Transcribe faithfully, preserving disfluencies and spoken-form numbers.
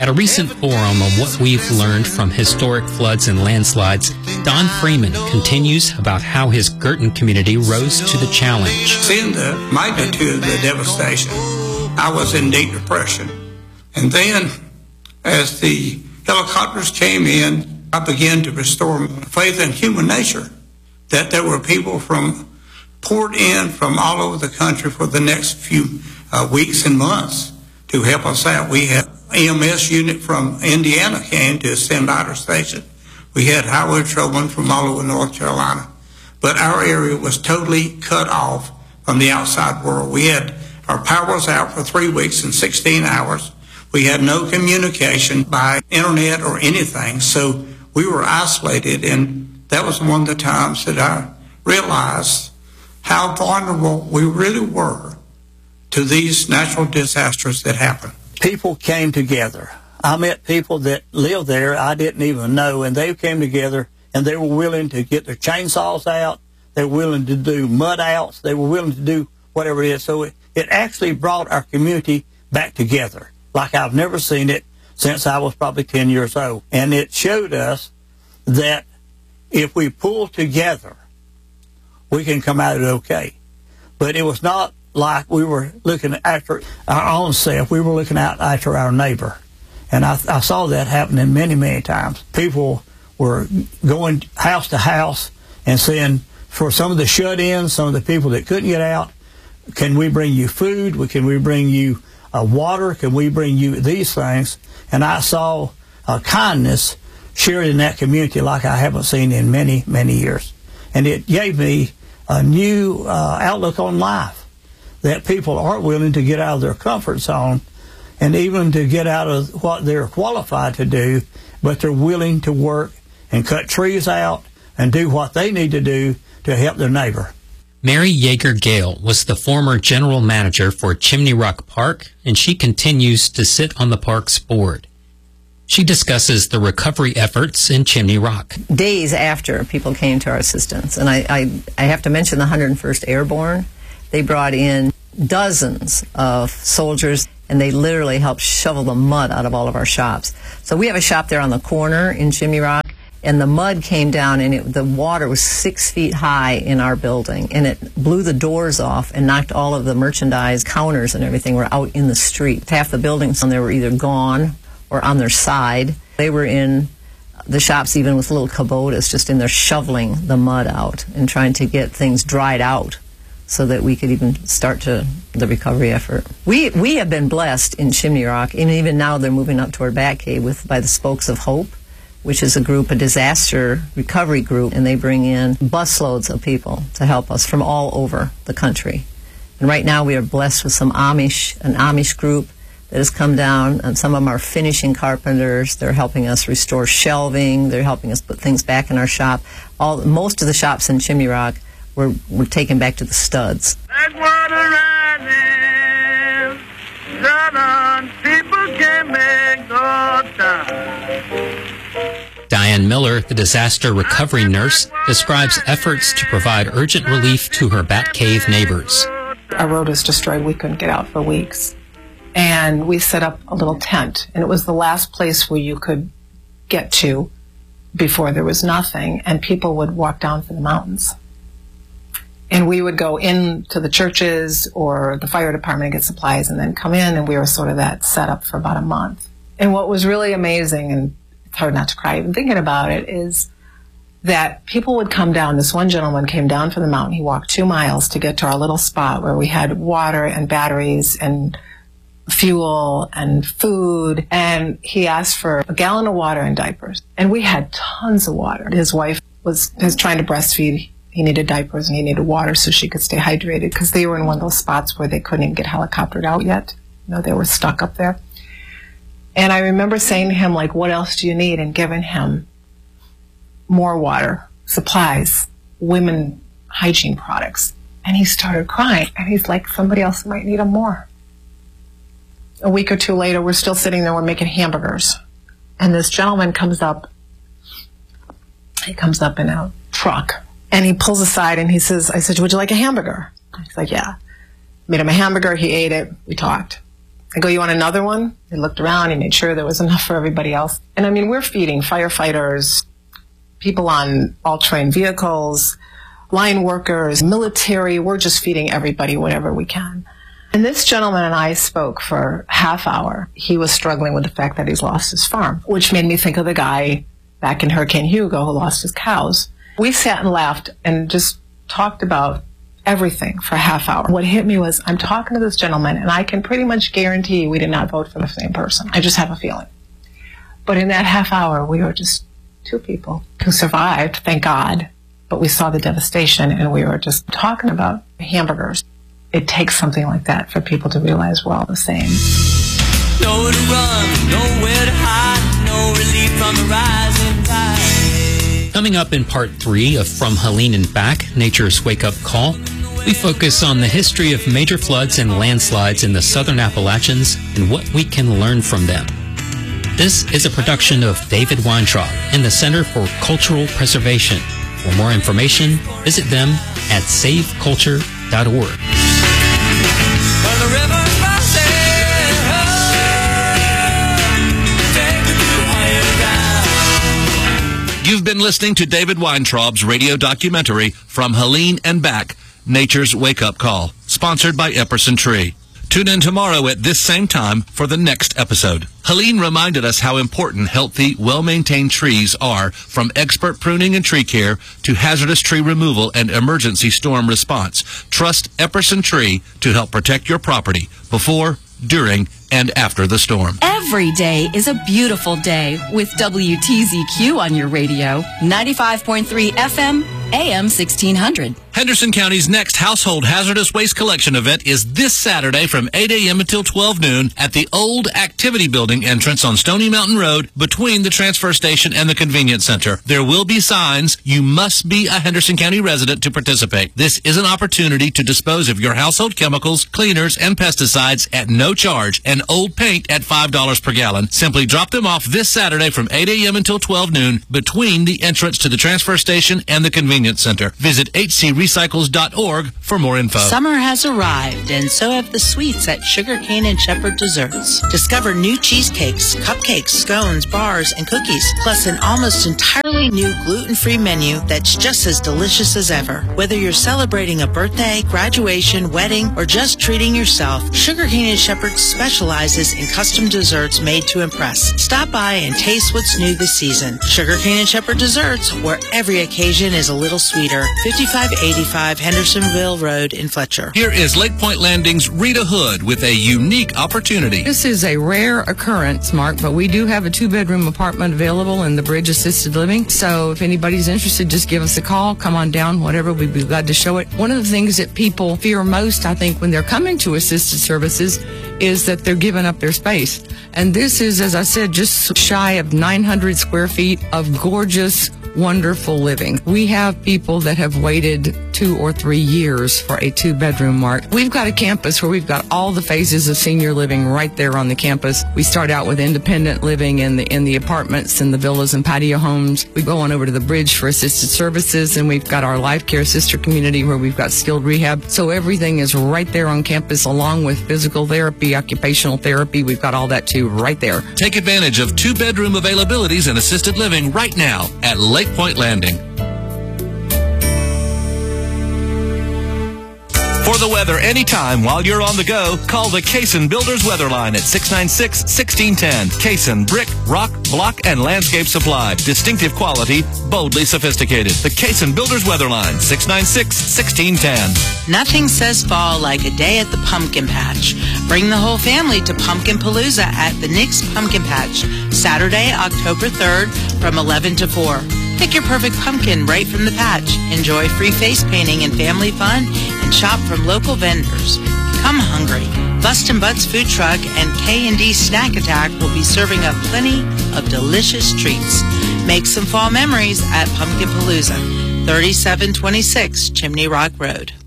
At a recent forum on what we've learned from historic floods and landslides, Don Freeman continues about how his Girton community rose to the challenge. Seeing the magnitude of the devastation, I was in deep depression. And then, as the helicopters came in, I began to restore faith in human nature, that there were people from poured in from all over the country for the next few uh, weeks and months to help us out. We had E M S unit from Indiana came to send out our station. We had highway patrolmen from all over North Carolina. But our area was totally cut off from the outside world. We had our power was out for three weeks and sixteen hours. We had no communication by internet or anything, so we were isolated, and that was one of the times that I realized how vulnerable we really were to these natural disasters that happen. People came together. I met people that lived there I didn't even know, and they came together, and they were willing to get their chainsaws out. They were willing to do mud outs. They were willing to do whatever it is. So it, it actually brought our community back together like I've never seen it since I was probably ten years old. And it showed us that if we pull together, we can come out of it okay. But it was not like we were looking after our own self. We were looking out after our neighbor. And I, I saw that happening many, many times. People were going house to house and saying, for some of the shut-ins, some of the people that couldn't get out, can we bring you food? Can we bring you uh, water? Can we bring you these things? And I saw uh, kindness shared in that community like I haven't seen in many, many years. And it gave me a new uh, outlook on life, that people are willing to get out of their comfort zone and even to get out of what they're qualified to do, but they're willing to work and cut trees out and do what they need to do to help their neighbor. Mary Yeager Gale was the former general manager for Chimney Rock Park, and she continues to sit on the park's board. She discusses the recovery efforts in Chimney Rock. Days after people came to our assistance, and I, I, I have to mention the one hundred first Airborne. They brought in dozens of soldiers, and they literally helped shovel the mud out of all of our shops. So we have a shop there on the corner in Chimney Rock, and the mud came down, and it, the water was six feet high in our building, and it blew the doors off and knocked all of the merchandise counters and everything were out in the street. Half the buildings on there were either gone or on their side. They were in the shops even with little Kubotas, just in there shoveling the mud out and trying to get things dried out so that we could even start to the recovery effort. We we have been blessed in Chimney Rock, and even now they're moving up toward Batcave with by the Spokes of Hope, which is a group, a disaster recovery group, and they bring in busloads of people to help us from all over the country. And right now we are blessed with some Amish, an Amish group that has come down, and some of them are finishing carpenters. They're helping us restore shelving. They're helping us put things back in our shop. All most of the shops in Chimney Rock were, were taken back to the studs. Like water running, southern people can make no time. Diane Miller, the disaster recovery nurse, describes efforts to provide urgent relief to her Batcave neighbors. Our road was destroyed. We couldn't get out for weeks. And we set up a little tent, and it was the last place where you could get to before there was nothing, and people would walk down from the mountains. And we would go into the churches or the fire department and get supplies and then come in, and we were sort of that setup for about a month. And what was really amazing, and it's hard not to cry even thinking about it, is that people would come down. This one gentleman came down from the mountain. He walked two miles to get to our little spot where we had water and batteries and fuel and food, and he asked for a gallon of water and diapers. And we had tons of water. His wife was, was trying to breastfeed. He needed diapers and he needed water so she could stay hydrated, because they were in one of those spots where they couldn't even get helicoptered out yet. You know, they were stuck up there. And I remember saying to him, like, what else do you need? And giving him more water, supplies, women hygiene products. And he started crying, and he's like, somebody else might need them more. A week or two later, we're still sitting there, we're making hamburgers. And this gentleman comes up, he comes up in a truck, and he pulls aside and he says, I said, would you like a hamburger? He's like, yeah. Made him a hamburger, he ate it, we talked. I go, you want another one? He looked around, he made sure there was enough for everybody else. And I mean, we're feeding firefighters, people on all-terrain vehicles, line workers, military. We're just feeding everybody whatever we can. And this gentleman and I spoke for a half hour. He was struggling with the fact that he's lost his farm, which made me think of the guy back in Hurricane Hugo who lost his cows. We sat and laughed and just talked about everything for a half hour. What hit me was, I'm talking to this gentleman, and I can pretty much guarantee we did not vote for the same person. I just have a feeling. But in that half hour, we were just two people who survived, thank God. But we saw the devastation, and we were just talking about hamburgers. It takes something like that for people to realize we're all the same. Nowhere to run, nowhere to hide, no relief from the rising tide. Coming up in part three of From Helene and Back, Nature's Wake Up Call, we focus on the history of major floods and landslides in the southern Appalachians and what we can learn from them. This is a production of David Weintraub and the Center for Cultural Preservation. For more information, visit them at save culture dot org. You've been listening to David Weintraub's radio documentary, From Helene and Back, Nature's Wake Up Call, sponsored by Epperson Tree. Tune in tomorrow at this same time for the next episode. Helene reminded us how important healthy, well-maintained trees are, from expert pruning and tree care to hazardous tree removal and emergency storm response. Trust Epperson Tree to help protect your property before, during, and after the storm. Every day is a beautiful day with W T Z Q on your radio. ninety-five point three F M, A M sixteen hundred. Henderson County's next Household Hazardous Waste Collection event is this Saturday from eight a.m. until twelve noon at the old Activity Building entrance on Stony Mountain Road between the transfer station and the convenience center. There will be signs. You must be a Henderson County resident to participate. This is an opportunity to dispose of your household chemicals, cleaners, and pesticides at no charge, and old paint at five dollars per gallon. Simply drop them off this Saturday from eight a.m. until twelve noon between the entrance to the transfer station and the convenience center. Visit h c recycles dot org for more info. Summer has arrived, and so have the sweets at Sugarcane and Shepherd Desserts. Discover new cheesecakes, cupcakes, scones, bars, and cookies, plus an almost entirely new gluten-free menu that's just as delicious as ever. Whether you're celebrating a birthday, graduation, wedding, or just treating yourself, Sugarcane and Shepherd specializes in custom desserts made to impress. Stop by and taste what's new this season. Sugarcane and Shepherd Desserts, where every occasion is a little sweeter. fifty-five eighty-five Hendersonville Road in Fletcher. Here is Lake Point Landing's Rita Hood with a unique opportunity. This is a rare occurrence, Mark, but we do have a two-bedroom apartment available in the Bridge Assisted Living. So if anybody's interested, just give us a call, come on down, whatever. We'd be glad to show it. One of the things that people fear most, I think, when they're coming to assisted services is that they're giving up their space. And this is, as I said, just shy of nine hundred square feet of gorgeous, wonderful living. We have people that have waited two or three years for a two-bedroom, Mark. We've got a campus where we've got all the phases of senior living right there on the campus. We start out with independent living in the in the apartments and the villas and patio homes. We go on over to the Bridge for assisted services, and we've got our Life Care sister community where we've got skilled rehab. So everything is right there on campus, along with physical therapy, occupational therapy. We've got all that too right there. Take advantage of two-bedroom availabilities in assisted living right now at Lake Point Landing. For the weather anytime while you're on the go, call the Cason Builders Weather Line at six nine six, one six one zero. Cason Brick, Rock, Block, and Landscape Supply. Distinctive quality, boldly sophisticated. The Cason Builders Weather Line, six nine six, one six one zero. Nothing says fall like a day at the Pumpkin Patch. Bring the whole family to Pumpkin Palooza at the Nick's Pumpkin Patch, Saturday, October third from eleven to four. Pick your perfect pumpkin right from the patch. Enjoy free face painting and family fun, and shop from local vendors. Come hungry. Bustin' Butts Food Truck and K and D Snack Attack will be serving up plenty of delicious treats. Make some fall memories at Pumpkin Palooza, thirty-seven twenty-six Chimney Rock Road.